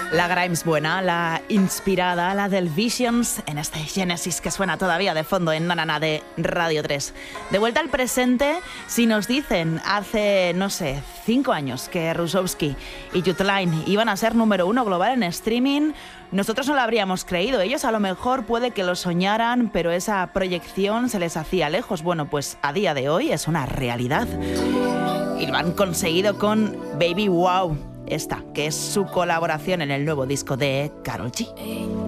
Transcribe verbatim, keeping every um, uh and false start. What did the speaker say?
La Grimes buena, la inspirada, la del Visions, en este Genesis que suena todavía de fondo en Nanana de Radio tres. De vuelta al presente, si nos dicen hace, no sé, cinco años que Rusowski y Jutline iban a ser número uno global en streaming, nosotros no lo habríamos creído. Ellos a lo mejor puede que lo soñaran, pero esa proyección se les hacía lejos. Bueno, pues a día de hoy es una realidad. Y lo han conseguido con Baby Wow. Esta, que es su colaboración en el nuevo disco de Karol G.